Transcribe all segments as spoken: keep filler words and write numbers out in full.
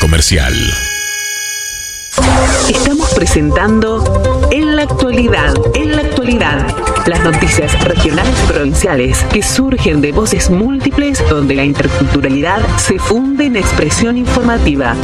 comercial. Estamos presentando En la Actualidad, En la Actualidad, las noticias regionales y provinciales que surgen de voces múltiples donde la interculturalidad se funde en expresión informativa.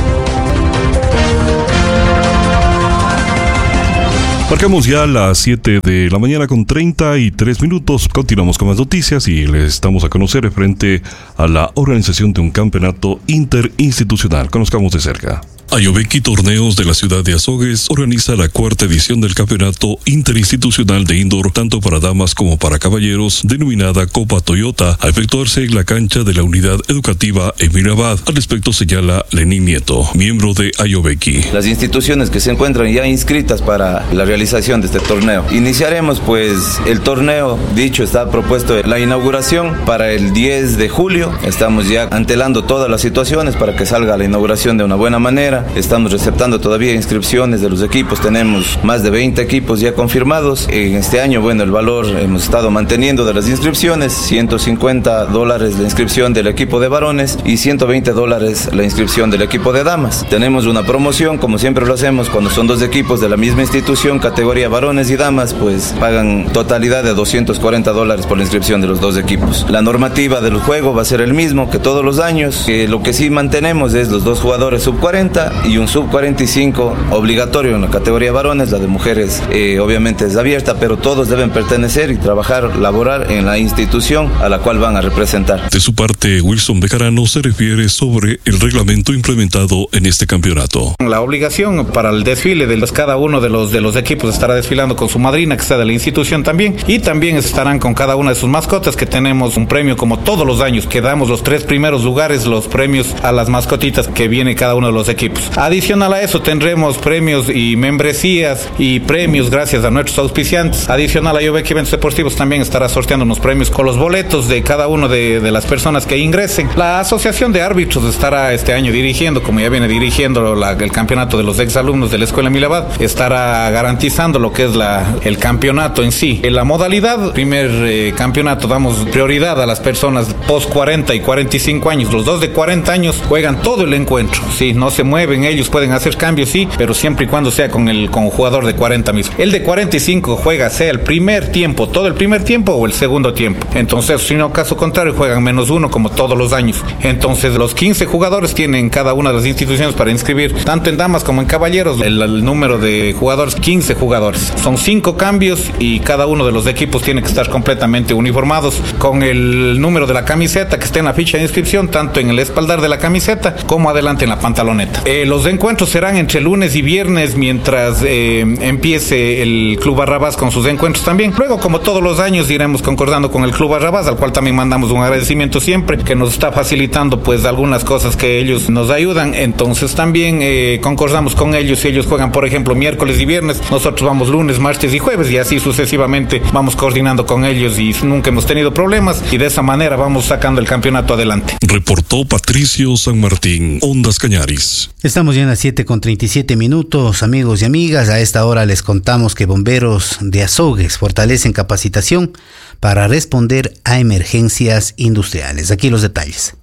Marcamos ya las siete de la mañana con treinta y tres minutos. Continuamos con más noticias y les damos a conocer frente a la organización de un campeonato interinstitucional. Conozcamos de cerca. Ayobequi Torneos de la ciudad de Azogues organiza la cuarta edición del Campeonato Interinstitucional de Indoor, tanto para damas como para caballeros, denominada Copa Toyota, a efectuarse en la cancha de la Unidad Educativa Emilio Abad. Al respecto señala Lenín Nieto, miembro de Ayobequi. Las instituciones que se encuentran ya inscritas para la realización de este torneo. Iniciaremos pues el torneo, dicho está propuesto la inauguración para el diez de julio. Estamos ya antelando todas las situaciones para que salga la inauguración de una buena manera. Estamos receptando todavía inscripciones de los equipos, tenemos más de veinte equipos ya confirmados. En este año, bueno, el valor hemos estado manteniendo de las inscripciones, ciento cincuenta dólares la inscripción del equipo de varones y ciento veinte dólares la inscripción del equipo de damas. Tenemos una promoción, como siempre lo hacemos, cuando son dos equipos de la misma institución, categoría varones y damas, pues pagan totalidad de doscientos cuarenta dólares por la inscripción de los dos equipos. La normativa del juego va a ser el mismo que todos los años, que lo que sí mantenemos es los dos jugadores sub cuarenta y un sub cuarenta y cinco obligatorio en la categoría varones. La de mujeres eh, obviamente es abierta, pero todos deben pertenecer y trabajar, laborar en la institución a la cual van a representar. De su parte, Wilson Bejarano se refiere sobre el reglamento implementado en este campeonato. La obligación para el desfile de los, cada uno de los, de los equipos estará desfilando con su madrina, que está de la institución también, y también estarán con cada una de sus mascotas, que tenemos un premio como todos los años, que damos los tres primeros lugares, los premios a las mascotitas que viene cada uno de los equipos. Adicional a eso tendremos premios y membresías y premios gracias a nuestros auspiciantes. Adicional a Ayobequi Eventos Deportivos también estará sorteando unos premios con los boletos de cada uno de, de las personas que ingresen. La Asociación de Árbitros estará este año dirigiendo, como ya viene dirigiendo la, el campeonato de los exalumnos de la Escuela Emilio Abad, estará garantizando lo que es la, el campeonato en sí. En la modalidad, primer eh, campeonato, damos prioridad a las personas post cuarenta y cuarenta y cinco años. Los dos de cuarenta años juegan todo el encuentro, sí, no se mueven, ellos pueden hacer cambios, sí, pero siempre y cuando sea con el con jugador de cuarenta mismo. El de cuarenta y cinco juega sea el primer tiempo, todo el primer tiempo o el segundo tiempo. Entonces, si no, caso contrario, juegan menos uno como todos los años. Entonces, los quince jugadores tienen cada una de las instituciones para inscribir, tanto en damas como en caballeros, el, el número de jugadores, quince jugadores. Son cinco cambios y cada uno de los equipos tiene que estar completamente uniformados con el número de la camiseta que esté en la ficha de inscripción, tanto en el espaldar de la camiseta como adelante en la pantaloneta. Eh, los encuentros serán entre lunes y viernes mientras eh, empiece el Club Barrabás con sus encuentros también. Luego, como todos los años, iremos concordando con el Club Barrabás, al cual también mandamos un agradecimiento siempre, que nos está facilitando pues algunas cosas que ellos nos ayudan. Entonces también eh, concordamos con ellos. Si ellos juegan, por ejemplo, miércoles y viernes, nosotros vamos lunes, martes y jueves, y así sucesivamente vamos coordinando con ellos y nunca hemos tenido problemas, y de esa manera vamos sacando el campeonato adelante. Reportó Patricio San Martín, Ondas Cañaris. Estamos ya en las siete con treinta y siete minutos, amigos y amigas. A esta hora les contamos que bomberos de Azogues fortalecen capacitación para responder a emergencias industriales. Aquí los detalles.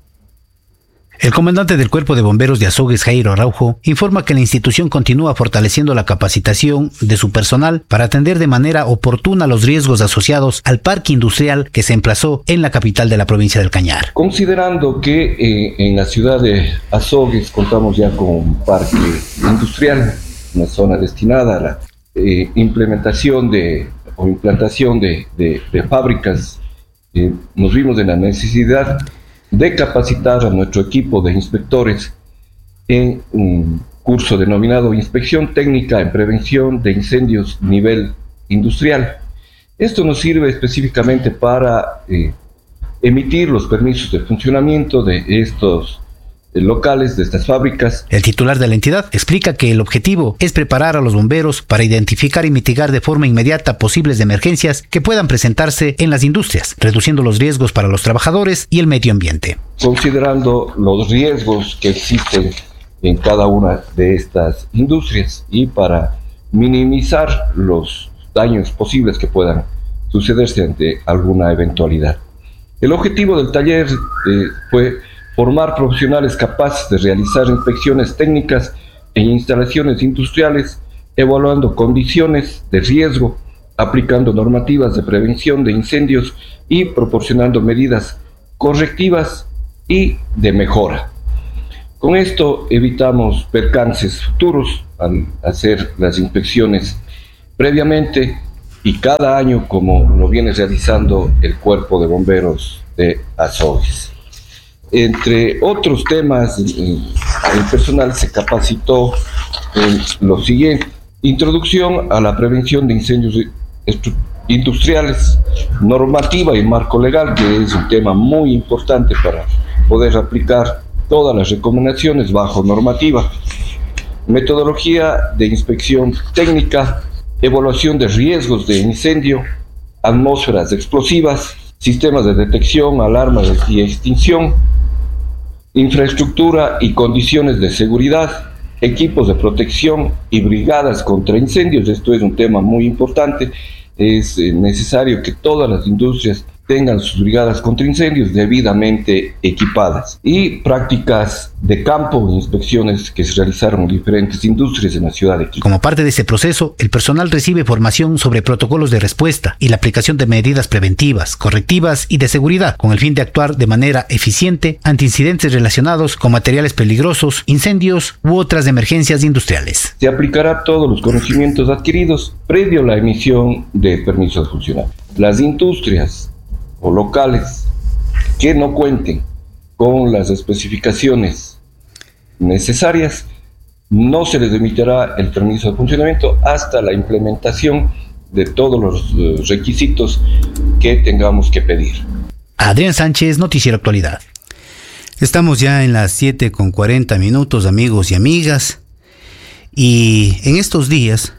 El comandante del Cuerpo de Bomberos de Azogues, Jairo Araujo, informa que la institución continúa fortaleciendo la capacitación de su personal para atender de manera oportuna los riesgos asociados al parque industrial que se emplazó en la capital de la provincia del Cañar. Considerando que eh, en la ciudad de Azogues contamos ya con un parque industrial, una zona destinada a la eh, implementación de o implantación de, de, de fábricas, eh, nos vimos en la necesidad de capacitar a nuestro equipo de inspectores en un curso denominado Inspección Técnica en Prevención de Incendios Nivel Industrial. Esto nos sirve específicamente para eh, emitir los permisos de funcionamiento de estos locales, de estas fábricas. El titular de la entidad explica que el objetivo es preparar a los bomberos para identificar y mitigar de forma inmediata posibles emergencias que puedan presentarse en las industrias, reduciendo los riesgos para los trabajadores y el medio ambiente. Considerando los riesgos que existen en cada una de estas industrias y para minimizar los daños posibles que puedan sucederse ante alguna eventualidad. El objetivo del taller eh, fue formar profesionales capaces de realizar inspecciones técnicas en instalaciones industriales, evaluando condiciones de riesgo, aplicando normativas de prevención de incendios y proporcionando medidas correctivas y de mejora. Con esto evitamos percances futuros al hacer las inspecciones previamente y cada año, como lo viene realizando el Cuerpo de Bomberos de Azogues. Entre otros temas, el personal se capacitó en lo siguiente: introducción a la prevención de incendios industriales, normativa y marco legal, que es un tema muy importante para poder aplicar todas las recomendaciones bajo normativa, metodología de inspección técnica, evaluación de riesgos de incendio, atmósferas explosivas, sistemas de detección, alarmas y extinción, infraestructura y condiciones de seguridad, equipos de protección y brigadas contra incendios. Esto es un tema muy importante. Es necesario que todas las industrias tengan sus brigadas contra incendios debidamente equipadas. Y prácticas de campo, inspecciones que se realizaron en diferentes industrias en la ciudad de Quito. Como parte de ese proceso, el personal recibe formación sobre protocolos de respuesta y la aplicación de medidas preventivas, correctivas y de seguridad, con el fin de actuar de manera eficiente ante incidentes relacionados con materiales peligrosos, incendios u otras emergencias industriales. Se aplicará todos los conocimientos adquiridos previo a la emisión de permisos funcionales. Las industrias o locales que no cuenten con las especificaciones necesarias, no se les emitirá el permiso de funcionamiento hasta la implementación de todos los uh, requisitos que tengamos que pedir. Adrián Sánchez, Noticiero Actualidad. Estamos ya en las siete con cuarenta minutos, amigos y amigas, y en estos días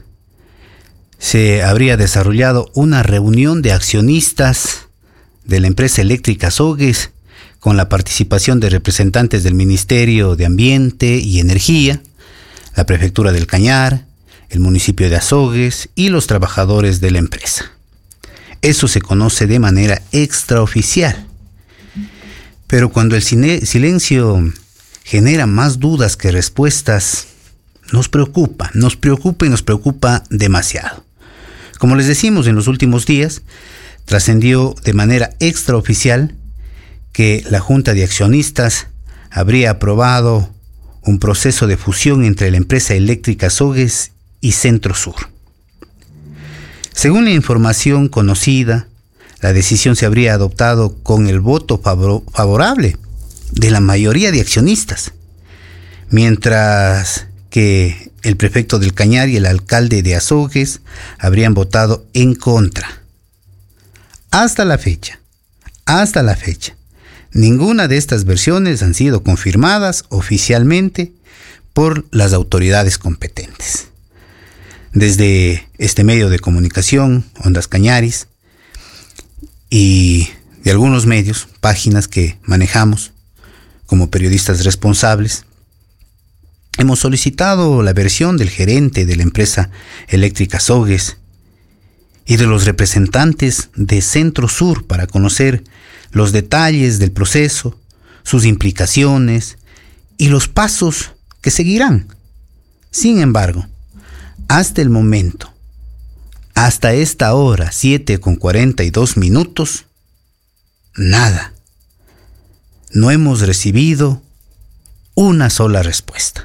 se habría desarrollado una reunión de accionistas de la empresa eléctrica Azogues, con la participación de representantes del Ministerio de Ambiente y Energía, la Prefectura del Cañar, el municipio de Azogues y los trabajadores de la empresa. Eso se conoce de manera extraoficial. Pero cuando el silencio genera más dudas que respuestas, nos preocupa, nos preocupa y nos preocupa demasiado. Como les decimos, en los últimos días trascendió de manera extraoficial que la Junta de Accionistas habría aprobado un proceso de fusión entre la empresa eléctrica Azogues y Centro Sur. Según la información conocida, la decisión se habría adoptado con el voto favor- favorable de la mayoría de accionistas, mientras que el prefecto del Cañar y el alcalde de Azogues habrían votado en contra. Hasta la fecha, hasta la fecha, ninguna de estas versiones han sido confirmadas oficialmente por las autoridades competentes. Desde este medio de comunicación, Ondas Cañaris, y de algunos medios, páginas que manejamos como periodistas responsables, hemos solicitado la versión del gerente de la empresa eléctrica Azogues y de los representantes de Centro Sur para conocer los detalles del proceso, sus implicaciones y los pasos que seguirán. Sin embargo, hasta el momento, hasta esta hora, siete con cuarenta y dos minutos, nada. No hemos recibido una sola respuesta.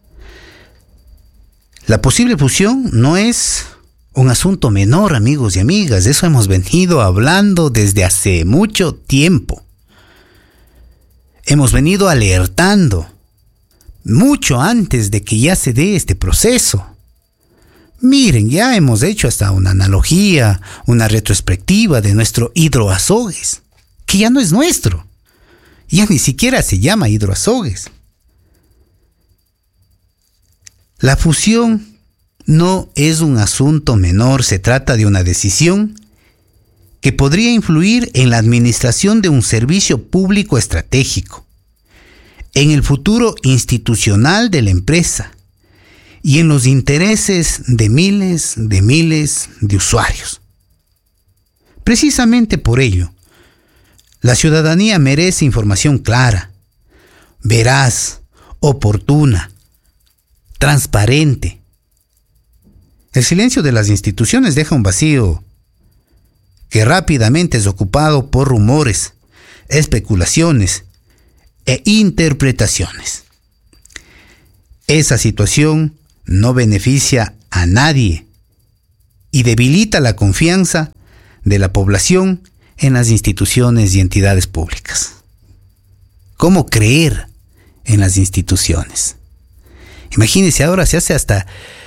La posible fusión no es un asunto menor, amigos y amigas. De eso hemos venido hablando desde hace mucho tiempo. Hemos venido alertando mucho antes de que ya se dé este proceso. Miren, ya hemos hecho hasta una analogía, una retrospectiva de nuestro Hidroazogues, que ya no es nuestro. Ya ni siquiera se llama Hidroazogues. La fusión no es un asunto menor, se trata de una decisión que podría influir en la administración de un servicio público estratégico, en el futuro institucional de la empresa y en los intereses de miles de miles de usuarios. Precisamente por ello, la ciudadanía merece información clara, veraz, oportuna, transparente. El silencio de las instituciones deja un vacío que rápidamente es ocupado por rumores, especulaciones e interpretaciones. Esa situación no beneficia a nadie y debilita la confianza de la población en las instituciones y entidades públicas. ¿Cómo creer en las instituciones? Imagínense, ahora se hace hasta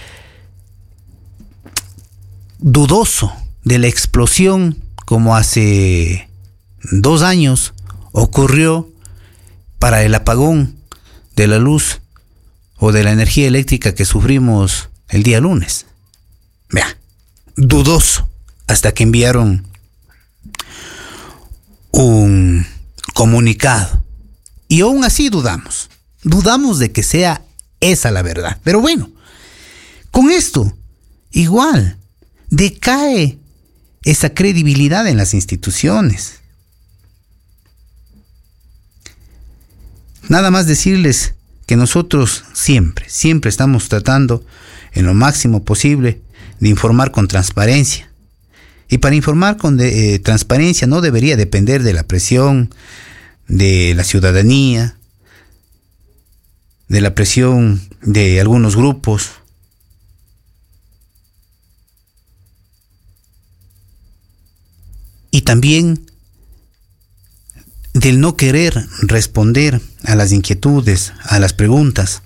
dudoso de la explosión como hace dos años ocurrió para el apagón de la luz o de la energía eléctrica que sufrimos el día lunes. Vea, dudoso, hasta que enviaron un comunicado. Y aún así dudamos. Dudamos de que sea esa la verdad. Pero bueno, con esto, igual, decae esa credibilidad en las instituciones. Nada más decirles que nosotros siempre, siempre estamos tratando en lo máximo posible de informar con transparencia. Y para informar con de, eh, transparencia no debería depender de la presión de la ciudadanía, de la presión de algunos grupos. Y también del no querer responder a las inquietudes, a las preguntas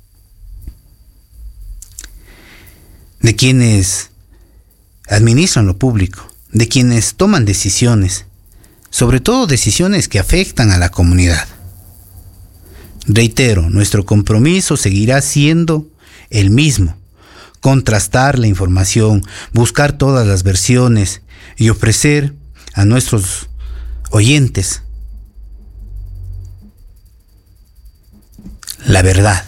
de quienes administran lo público, de quienes toman decisiones, sobre todo decisiones que afectan a la comunidad. Reitero, nuestro compromiso seguirá siendo el mismo: contrastar la información, buscar todas las versiones y ofrecer a nuestros oyentes la verdad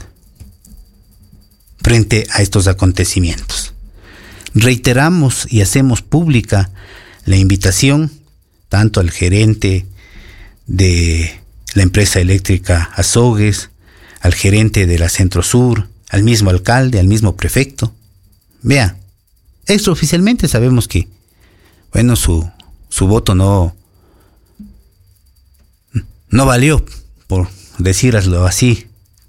frente a estos acontecimientos. Reiteramos y hacemos pública la invitación tanto al gerente de la empresa eléctrica Azogues, al gerente de la Centro Sur, al mismo alcalde, al mismo prefecto. Vea, extraoficialmente sabemos que, bueno, su, su voto no, no valió, por decirlo así.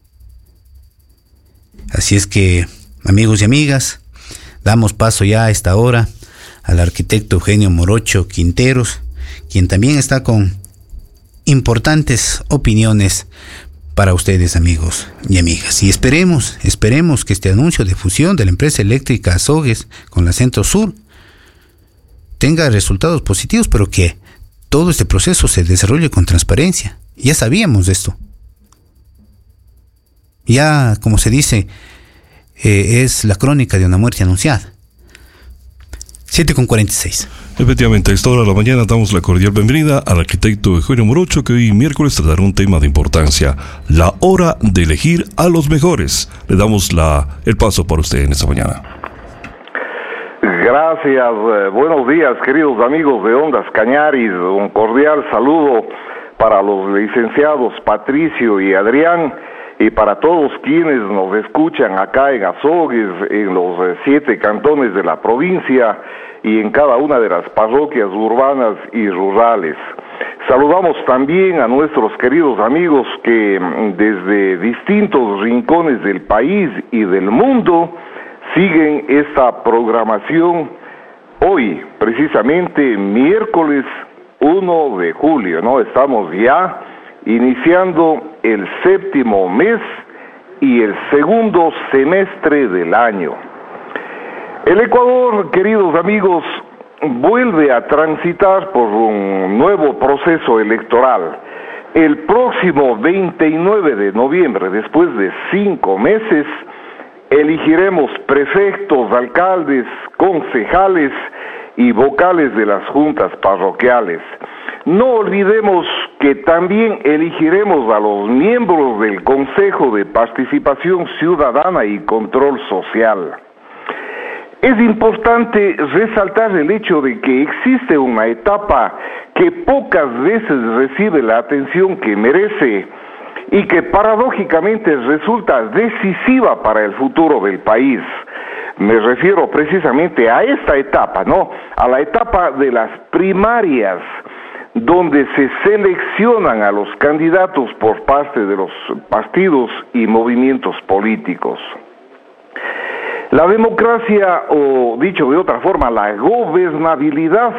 Así es que, amigos y amigas, damos paso ya a esta hora al arquitecto Eugenio Morocho Quinteros, quien también está con importantes opiniones para ustedes, amigos y amigas. Y esperemos, esperemos que este anuncio de fusión de la empresa eléctrica Azogues con la Centro Sur tenga resultados positivos, pero que todo este proceso se desarrolle con transparencia. Ya sabíamos de esto. Ya, como se dice, eh, es la crónica de una muerte anunciada. siete con cuarenta y seis. Efectivamente, a esta hora de la mañana damos la cordial bienvenida al arquitecto Eugenio Morocho, que hoy miércoles tratará un tema de importancia: la hora de elegir a los mejores. Le damos la, el paso para usted en esta mañana. Gracias, eh, buenos días, queridos amigos de Ondas Cañaris. Un cordial saludo para los licenciados Patricio y Adrián, y para todos quienes nos escuchan acá en Azogues, en los eh, siete cantones de la provincia y en cada una de las parroquias urbanas y rurales. Saludamos también a nuestros queridos amigos que desde distintos rincones del país y del mundo siguen esta programación hoy, precisamente miércoles uno de julio, ¿no? Estamos ya iniciando el séptimo mes y el segundo semestre del año. El Ecuador, queridos amigos, vuelve a transitar por un nuevo proceso electoral. El próximo veintinueve de noviembre, después de cinco meses, elegiremos prefectos, alcaldes, concejales y vocales de las juntas parroquiales. No olvidemos que también elegiremos a los miembros del Consejo de Participación Ciudadana y Control Social. Es importante resaltar el hecho de que existe una etapa que pocas veces recibe la atención que merece, y que paradójicamente resulta decisiva para el futuro del país. Me refiero precisamente a esta etapa, ¿no? A la etapa de las primarias, donde se seleccionan a los candidatos por parte de los partidos y movimientos políticos. La democracia, o dicho de otra forma, la gobernabilidad,